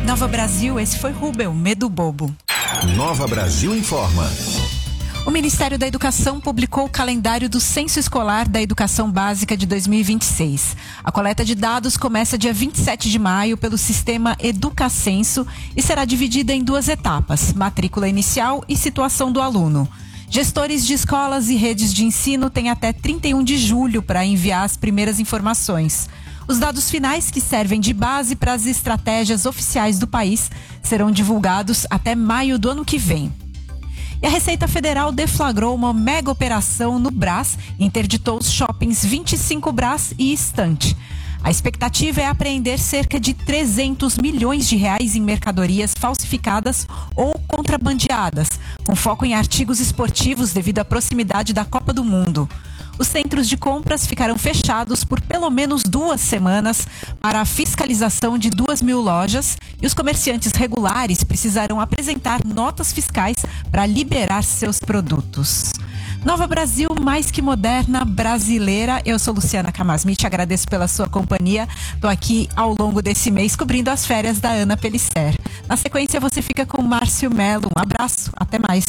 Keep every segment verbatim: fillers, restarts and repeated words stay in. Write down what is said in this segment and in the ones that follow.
Nova Brasil, esse foi Rubel, Medo Bobo. Nova Brasil informa. O Ministério da Educação publicou o calendário do Censo Escolar da Educação Básica de dois mil e vinte e seis. A coleta de dados começa dia vinte e sete de maio pelo sistema Educacenso e será dividida em duas etapas, matrícula inicial e situação do aluno. Gestores de escolas e redes de ensino têm até trinta e um de julho para enviar as primeiras informações. Os dados finais, que servem de base para as estratégias oficiais do país, serão divulgados até maio do ano que vem. E a Receita Federal deflagrou uma mega operação no Brás e interditou os shoppings vinte e cinco Brás e Estante. A expectativa é apreender cerca de trezentos milhões de reais em mercadorias falsificadas ou contrabandeadas, com foco em artigos esportivos devido à proximidade da Copa do Mundo. Os centros de compras ficaram fechados por pelo menos duas semanas para a fiscalização de duas mil lojas e os comerciantes regulares precisarão apresentar notas fiscais para liberar seus produtos. Nova Brasil, mais que moderna, brasileira. Eu sou Luciana Camasmi, te agradeço pela sua companhia. Estou aqui ao longo desse mês cobrindo as férias da Ana Pellicer. Na sequência você fica com o Márcio Melo. Um abraço, até mais.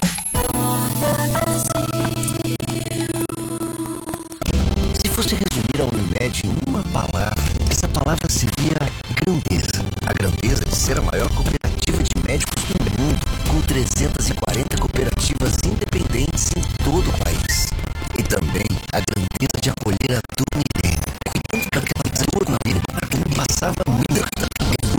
Se fosse resumir a Unimed em uma palavra, essa palavra seria grandeza. A grandeza de ser a maior cooperativa de médicos do mundo, com trezentas e quarenta cooperativas